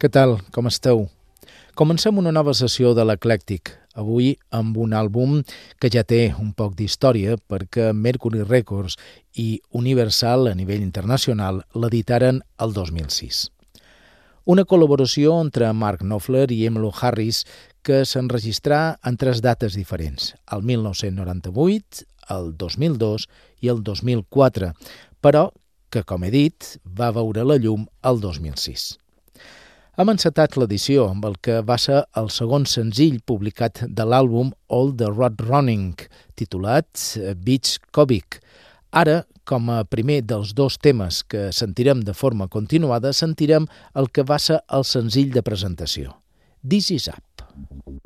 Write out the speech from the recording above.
Què tal? Com esteu? Comencem una nova sessió de l'Eclèctic, avui amb un àlbum que ja té un poc d'història perquè Mercury Records i Universal a nivell internacional l'editaren el 2006. Una col·laboració entre Mark Knopfler i Emmylou Harris que s'enregistrà en 3 dates diferents, el 1998, el 2002 i el 2004, però que, com he dit, va veure la llum el 2006. Hem encetat l'edició amb el que va ser el segon senzill publicat de l'àlbum All the Road Running, titulat Beach Comic. Ara, com a primer dels 2 temes que sentirem de forma continuada, sentirem el que va ser el senzill de presentació, This Is Up.